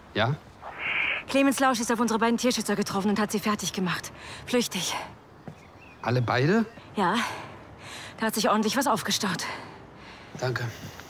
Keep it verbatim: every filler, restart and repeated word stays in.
Ja? Clemens Lausch ist auf unsere beiden Tierschützer getroffen und hat sie fertig gemacht. Flüchtig. Alle beide? Ja. Da hat sich ordentlich was aufgestaut. Danke.